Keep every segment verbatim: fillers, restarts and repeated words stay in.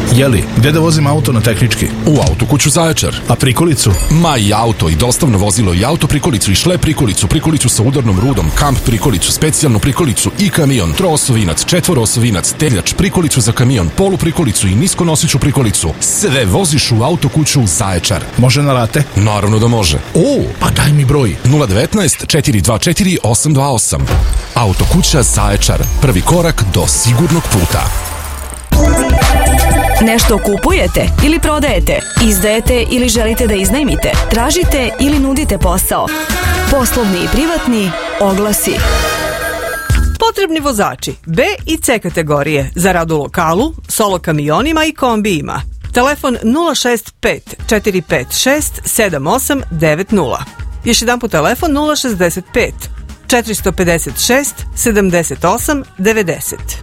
Jeli, gde da vozim auto na tehnički? U Autokuću Zaječar. A prikolicu? Ma i auto, i dostavno vozilo, i auto prikolicu, i šlep prikolicu, prikolicu sa udarnom rudom, kamp prikolicu, specijalnu prikolicu i kamion, troosovinac, četvoroosovinac, teljač, prikolicu za kamion, polu prikolicu i niskonosiću prikolicu. Sve voziš u Autokuću Zaječar. Može na rate? Naravno da može. O, pa daj mi broj. nula devetnaest četiri dva četiri osam dva osam. Autokuća Zaječar. Prvi korak do sigurnog puta. Nešto kupujete ili prodajete, izdajete ili želite da iznajmite, tražite ili nudite posao, poslovni i privatni, oglasi. Potrebni vozači B i C kategorije za rad u lokalu, solo kamionima i kombijima. Telefon nula šest pet četiri pet šest sedam osam devet nula. Još jedan put telefon nula šest pet četiri pet šest sedam osam devedeset.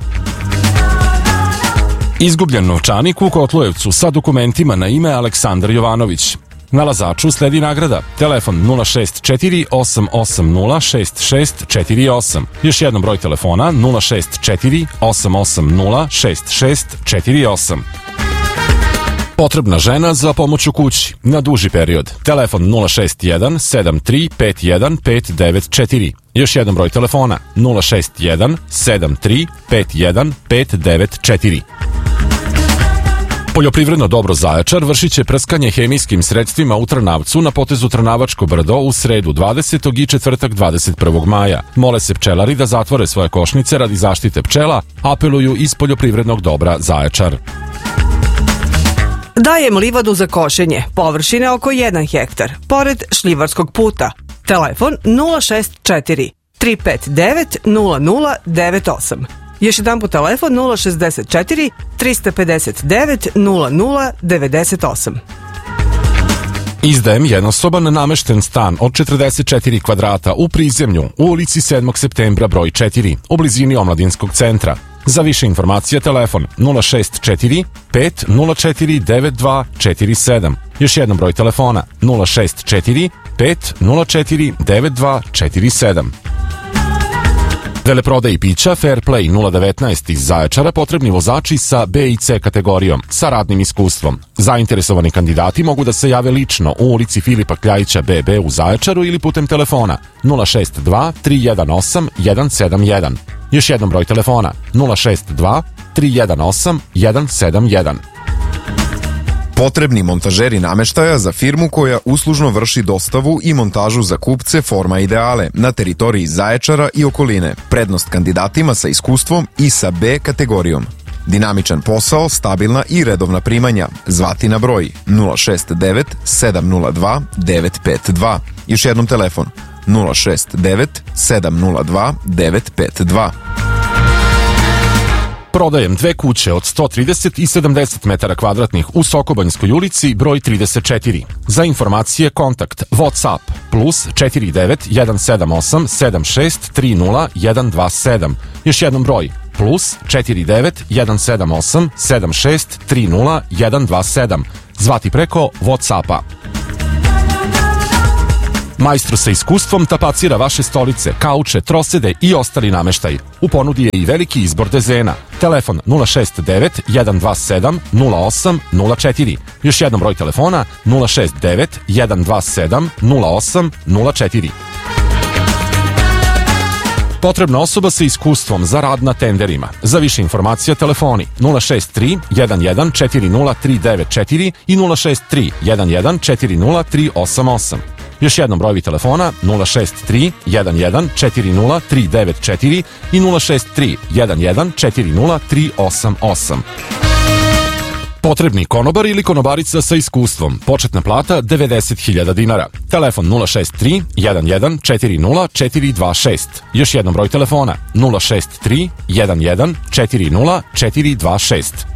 Izgubljen novčanik u Kotlujevcu sa dokumentima na ime Aleksandar Jovanović. Nalazaču sledi nagrada. Telefon nula šest četiri osam osam nula šest šest četiri osam. Još jednom broj telefona nula šest četiri osam osam nula šest šest četiri osam. Potrebna žena za pomoć u kući na duži period. Telefon nula šest jedan sedam tri pet jedan pet devet četiri. Još jedan broj telefona nula šest jedan sedam tri pet jedan pet devet četiri. Poljoprivredno dobro Zaječar vršit će prskanje hemijskim sredstvima u Trnavcu na potezu Trnavačko brdo u sredu dvadesetog i četvrtak dvadeset prvog maja. Mole se pčelari da zatvore svoje košnice radi zaštite pčela, apeluju iz Poljoprivrednog dobra Zaječar. Dajem livadu za košenje, površine oko jedan hektar, pored šljivarskog puta. Telefon nula šest četiri tri pet devet nula nula devet osam. Još jedan put telefon nula šest četiri tri pet devet nula nula devet osam. Izdajem jednosoban namešten stan od četrdeset četiri kvadrata u prizemlju u ulici sedmog septembra broj četiri u blizini Omladinskog centra. Za više informacija telefon nula šest četiri pet nula četiri devet dva četiri sedam. Još jednom broj telefona nula šest četiri pet nula četiri devet dva četiri sedam. Veleprodaja i pića Fair Play nula devetnaest iz Zaječara potrebni vozači sa B i C kategorijom sa radnim iskustvom. Zainteresovani kandidati mogu da se jave lično u ulici Filipa Kljajića B B u Zaječaru ili putem telefona nula šest dva tri jedan osam jedan sedam jedan. Još jednom broj telefona nula šest dva tri jedan osam jedan sedam jedan. Potrebni montažeri nameštaja za firmu koja uslužno vrši dostavu i montažu za kupce Forma Ideale na teritoriji Zaječara i okoline. Prednost kandidatima sa iskustvom i sa B kategorijom. Dinamičan posao, stabilna i redovna primanja. Zvati na broj nula šest devet sedam nula dva devet pet dva. Još jednom telefon nula šest devet sedam nula dva devet pet dva. Prodajem dve kuće od sto trideset i sedamdeset metara kvadratnih u Sokobanjskoj ulici broj trideset četiri. Za informacije kontakt WhatsApp plus četiri devet jedan sedam osam sedam šest tri nula jedan dva sedam. Još jednom broj plus četiri devet jedan sedam osam sedam šest tri nula jedan dva sedam. Zvati preko WhatsAppa. Majstru sa iskustvom tapacira vaše stolice, kauče, trosede i ostali nameštaj. U ponudi je i veliki izbor dezena. Telefon nula šest devet jedan dva sedam nula osam nula četiri. Još jednom broj telefona nula šest devet jedan dva sedam nula osam nula četiri. Potrebna osoba sa iskustvom za rad na tenderima. Za više informacija telefoni nula šest tri jedan jedan četiri nula tri devet četiri i nula šest tri jedan jedan četiri nula tri osam osam. Još jednom brojevi telefona nula šest tri jedan jedan četiri nula tri devet četiri i nula šest tri jedan jedan četiri nula tri osam osam. Potrebni konobar ili konobarica sa iskustvom. Početna plata devedeset hiljada dinara. Telefon nula šest tri jedan jedan četiri nula četiri dva šest. Još jednom broj telefona nula šest tri jedan jedan četiri nula četiri dva šest.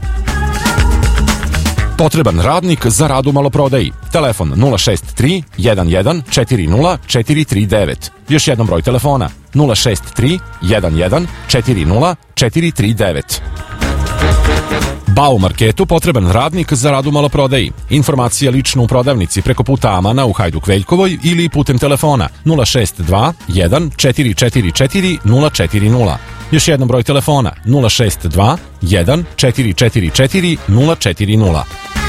Potreban radnik za rad u maloprodaji. Telefon nula šest tri jedan jedan četiri nula četiri tri devet. Još jednom broj telefona nula šest tri jedan jedan četiri nula četiri tri devet. Bau marketu potreban radnik za rad u maloprodaji. Informacija lično u prodavnici preko puta Amana u Hajduk Veljkovoj ili putem telefona nula šest dva jedan četiri četiri četiri nula četiri nula. Još jednom broj telefona nula šest dva jedan četiri četiri četiri nula četiri nula.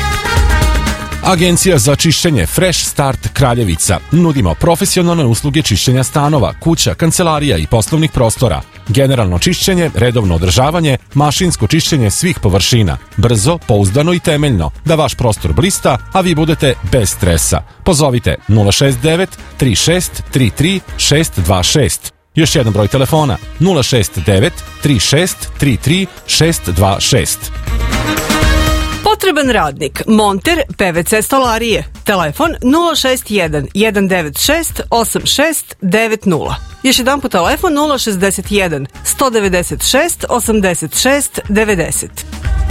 Agencija za čišćenje Fresh Start Kraljevica. Nudimo profesionalne usluge čišćenja stanova, kuća, kancelarija i poslovnih prostora. Generalno čišćenje, redovno održavanje, mašinsko čišćenje svih površina. Brzo, pouzdano i temeljno, da vaš prostor blista, a vi budete bez stresa. Pozovite nula šest devet tri šest tri tri šest dva šest. Još jedan broj telefona nula šest devet tri šest tri tri šest dva šest. Potreban radnik, monter P V C stolarije. Telefon nula šest jedan jedan devet šest osam šest devet nula. Još jedan po telefon nula šest jedan sto devedeset šest osamdeset šest devedeset.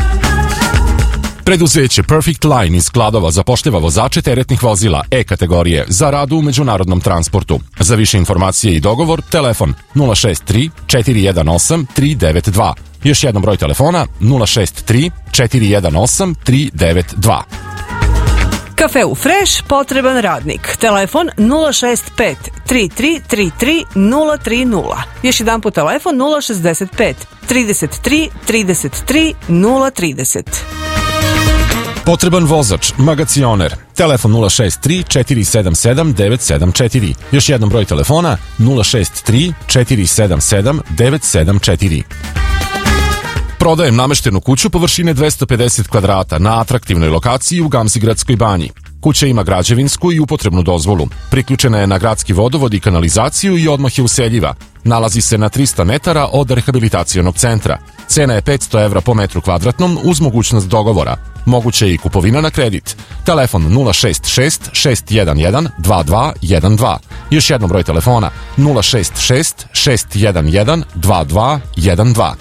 Preduzeće Perfect Line iz Kladova zapošljava vozače teretnih vozila E kategorije za rad u međunarodnom transportu. Za više informacije i dogovor, telefon nula šest tri četiri jedan osam tri devet dva. Još jedan broj telefona nula šest tri četiri jedan osam tri devet dva. Kafeu Fresh, potreban radnik. Telefon nula šest pet tri tri tri tri nula tri nula. Još jedan po telefon nula šest pet trideset tri trideset tri nula trideset. Potreban vozač, magacioner. Telefon nula šest tri četiri sedam sedam devet sedam četiri. Još jedan broj telefona nula šest tri četiri sedam sedam devet sedam četiri. Prodajem nameštenu kuću površine dvesta pedeset kvadrata na atraktivnoj lokaciji u Gamzigradskoj banji. Kuća ima građevinsku i upotrebnu dozvolu. Priključena je na gradski vodovod i kanalizaciju i odmah je useljiva. Nalazi se na trista metara od rehabilitacionog centra. Cena je petsto evra po metru kvadratnom uz mogućnost dogovora. Moguće je i kupovina na kredit. Telefon nula šest šest šest jedan jedan dva dva jedan dva. Još jedno broj telefona nula šest šest šest jedan jedan dva dva jedan dva.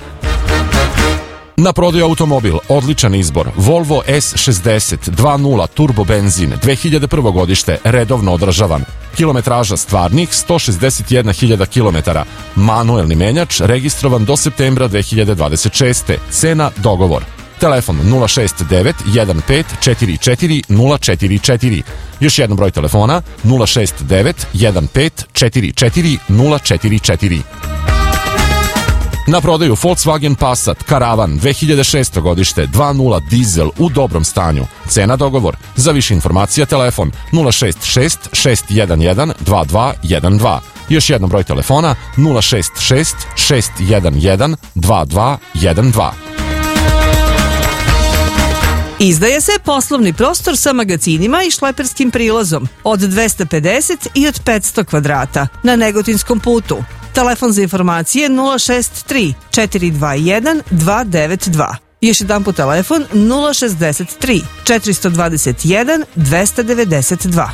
Na prodaju automobil, odličan izbor, Volvo S šezdeset dva nula turbo benzin, dve hiljade prvo godište, redovno održavan. Kilometraža stvarnih sto šezdeset jedna hiljada kilometara. Manuelni menjač, registrovan do septembra dve hiljade dvadeset šeste. Cena dogovor. Telefon nula šest devet jedan pet četiri četiri nula četiri četiri. Još jedan broj telefona nula šest devet jedan pet četiri četiri nula četiri četiri. Na prodaju Volkswagen Passat Karavan dve hiljade šesto godište dva nula dizel u dobrom stanju. Cena dogovor. Za više informacija telefon nula šest šest šest jedan jedan dva dva jedan dva. Još jedan broj telefona nula šest šest šest jedan jedan dva dva jedan dva. Izdaje se poslovni prostor sa magacinima i šleperskim prilazom od dvesta pedeset i od petsto kvadrata na Negotinskom putu. Telefon za informacije nula šest tri četiri dva jedan dva devet dva. Još jedan po telefon nula šest tri četiri dva jedan dva devet dva.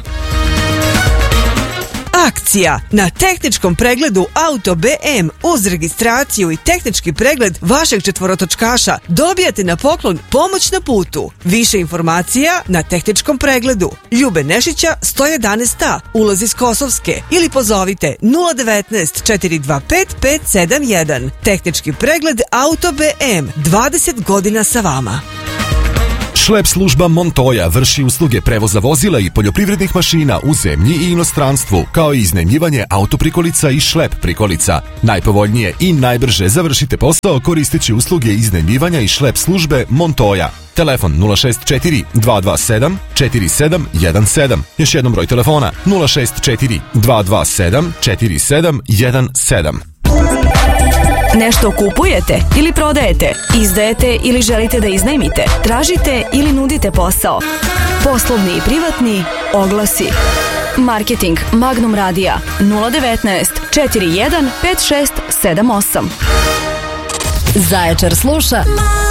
Akcija na tehničkom pregledu Auto B M uz registraciju i tehnički pregled vašeg četvorotočkaša dobijate na poklon pomoć na putu. Više informacija na tehničkom pregledu Ljube Nešića sto jedanaest A, ulaz iz Kosovske, ili pozovite nula devetnaest četiri dva pet pet sedam jedan. Tehnički pregled Auto B M, dvadeset godina sa vama. Šlep služba Montoya vrši usluge prevoza vozila i poljoprivrednih mašina u zemlji i inostranstvu, kao i iznajmljivanje autoprikolica i šlep prikolica. Najpovoljnije i najbrže završite posao koristeći usluge iznajmljivanja i šlep službe Montoya. Telefon nula šest četiri dva dva sedam četiri sedam jedan sedam. Još jednom broj telefona nula šest četiri dva dva sedam četiri sedam jedan sedam. Nešto kupujete ili prodajete, izdajete ili želite da iznajmite, tražite ili nudite posao. Poslovni i privatni oglasi. Marketing Magnum Radija nula devetnaest četiri jedan pet šest sedam osam. Zaječar sluša